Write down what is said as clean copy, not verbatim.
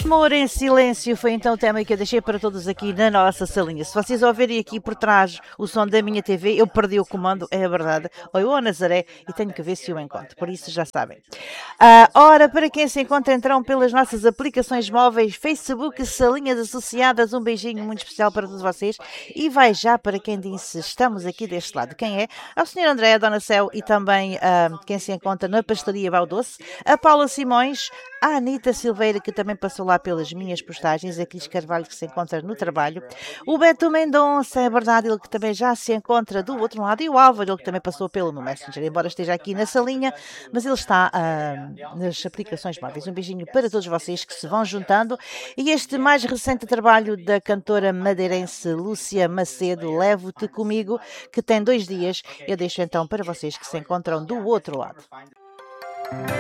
Amor em Silêncio foi então o tema que eu deixei para todos aqui na nossa salinha. Se vocês ouvirem aqui por trás o som da minha TV, eu perdi o comando, é a verdade. Ou eu a Nazaré e tenho que ver se o encontro, por isso já sabem. Ora, para quem se encontra então pelas nossas aplicações móveis, Facebook, salinhas associadas, um beijinho muito especial para todos vocês. E vai já para quem disse, estamos aqui deste lado. Quem é? Ao Sr. André, a Dona Céu e também quem se encontra na Pastelaria Baldoce, a Paula Simões, a Anita Silveira, que também passou lá pelas minhas postagens, a Cris Carvalho, que se encontra no trabalho, o Beto Mendonça, é verdade, ele que também já se encontra do outro lado, e o Álvaro, ele que também passou pelo no Messenger, embora esteja aqui na salinha, mas ele está nas aplicações móveis. Um beijinho para todos vocês que se vão juntando. E este mais recente trabalho da cantora madeirense Lúcia Macedo, Levo-te Comigo, que tem 2 dias, eu deixo então para vocês que se encontram do outro lado.